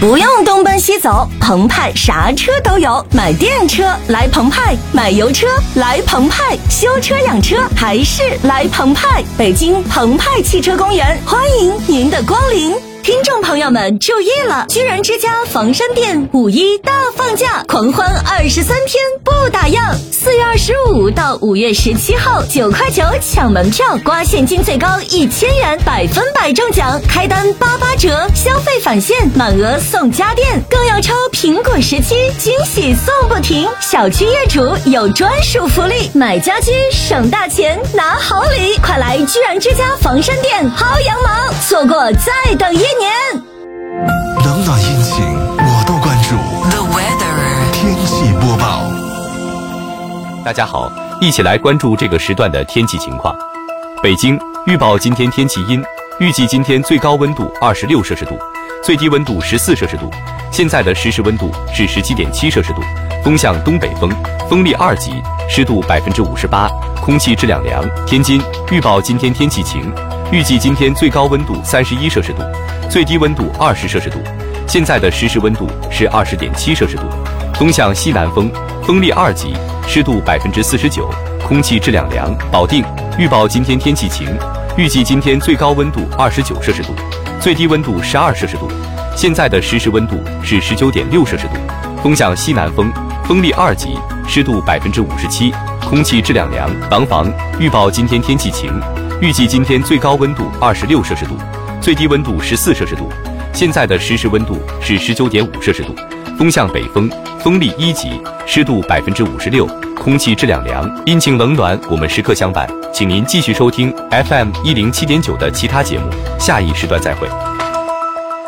不用东奔西走，澎湃啥车都有。买电车来澎湃，买油车来澎湃，修车养车还是来澎湃。北京澎湃汽车公园欢迎您的光临。听众朋友们注意了，居然之家房山店5·1大放价，狂欢23天不打烊。4月25到5月17号，9块9抢门票，刮现金最高1000元，100%中奖，开单88折，消费返现，满额送家电，更要抽苹果17，惊喜送不停。小区业主有专属福利，买家居省大钱拿好礼，快来居然之家房山店薅羊毛，错过再等1年。 冷暖阴晴我都关注。 The weather 天气播报。 大家好，一起来关注这个时段的天气情况。北京预报今天天气阴，预计今天最高温度26摄氏度，最低温度14摄氏度。现在的实时温度是17.7摄氏度，风向东北风，风力2级，湿度58%，空气质量良。天津预报今天天气晴，预计今天最高温度31摄氏度，最低温度20摄氏度。现在的实时温度是20.7摄氏度，风向西南风，风力2级，湿度49%，空气质量良。保定预报今天天气晴，预计今天最高温度29摄氏度，最低温度12摄氏度。现在的实时温度是19.6摄氏度，风向西南风，风力2级，湿度57%，空气质量良。廊坊预报今天天气晴，预计今天最高温度26摄氏度，最低温度14摄氏度。现在的实时温度是19.5摄氏度，风向北风，风力1级，湿度56%，空气质量良。阴晴冷暖我们时刻相伴，请您继续收听 FM 107.9的其他节目，下一时段再会。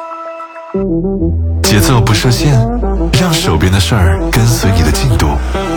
节奏不设限，让手边的事儿跟随你的进度。